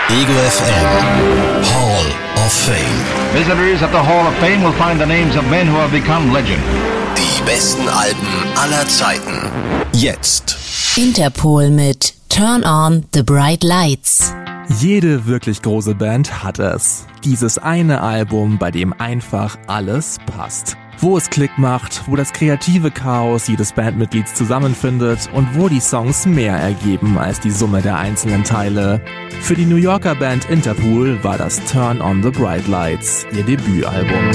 Ego FM Hall of Fame. Visitors at the Hall of Fame will find the names of men who have become legend. Die besten Alben aller Zeiten. Jetzt. Interpol mit Turn on the Bright Lights. Jede wirklich große Band hat es. Dieses eine Album, bei dem einfach alles passt. Wo es Klick macht, wo das kreative Chaos jedes Bandmitglieds zusammenfindet und wo die Songs mehr ergeben als die Summe der einzelnen Teile. Für die New Yorker Band Interpol war das Turn on the Bright Lights ihr Debütalbum.